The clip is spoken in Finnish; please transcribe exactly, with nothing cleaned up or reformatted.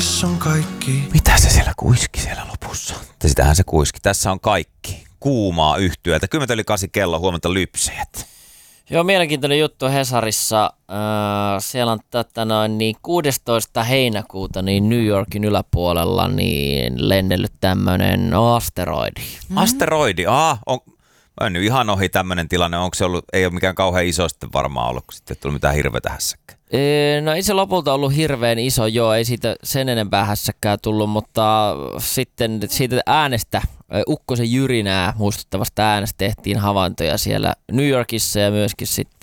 on kaikki. Mitä se siellä kuiski siellä lopussa? Ja sitähän se kuiski. Tässä on kaikki. Kuumaa yhtyötä. Kymmentä yli kasi kello, huomenta lypsejät. Joo, mielenkiintoinen juttu Hesarissa. Äh, siellä on tätä noin niin kuudestoista heinäkuuta niin New Yorkin yläpuolella niin lennellyt tämmönen asteroidi. Mm-hmm. Asteroidi, aa, on, on nyt ihan ohi tämmönen tilanne. Onko se ollut, ei ole mikään kauhean iso sitten varmaan ollut, kun sitten ei tullut mitään hirveätä hässäkään. No ei se lopulta ollut hirveän iso, joo, ei siitä sen enempää hässäkään tullut, mutta sitten siitä äänestä, ukkosen jyrinää muistuttavasta äänestä tehtiin havaintoja siellä New Yorkissa ja myöskin sitten